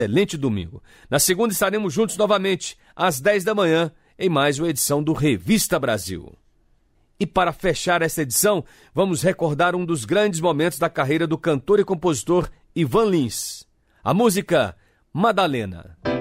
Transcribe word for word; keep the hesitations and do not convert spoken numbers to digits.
excelente domingo. Na segunda estaremos juntos novamente, às dez da manhã, em mais uma edição do Revista Brasil. E para fechar essa edição, vamos recordar um dos grandes momentos da carreira do cantor e compositor Ivan Lins. A música Madalena.